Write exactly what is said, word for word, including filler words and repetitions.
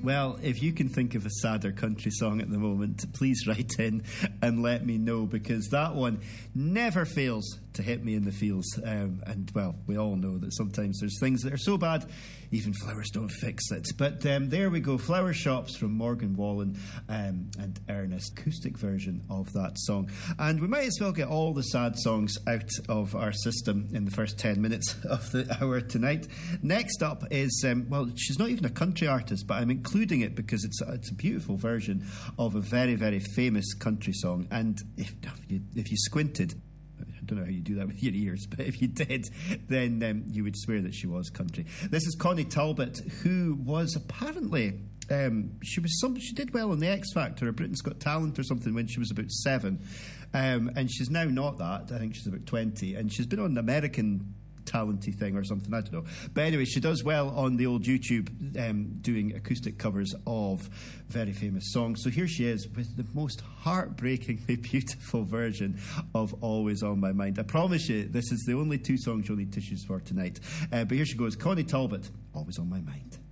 Well, if you can think of a sadder country song at the moment, please write in and let me know, because that one never fails to hit me in the feels. Um, and, well, we all know that sometimes there's things that are so bad, even flowers don't fix it. But um, there we go, Flower Shops from Morgan Wallen um, and Ernest, acoustic version of that song. And we might as well get all the sad songs out of our system in the first ten minutes of the hour tonight. Next up is, um, well, she's not even a country artist, but I'm including it because it's a, it's a beautiful version of a very, very famous country song. And if, if, you, if you squinted, I don't know how you do that with your ears, but if you did, then um, you would swear that she was country. This is Connie Talbot, who was apparently um, she was some she did well on the X Factor or Britain's Got Talent or something when she was about seven, um, and she's now not that. I think she's about twenty, and she's been on an American talenty thing or something, I don't know. But anyway, she does well on the old YouTube, um, doing acoustic covers of very famous songs. So here she is with the most heartbreakingly beautiful version of Always on My Mind. I promise you, this is the only two songs you'll need tissues for tonight. Uh, but here she goes, Connie Talbot, Always on My Mind.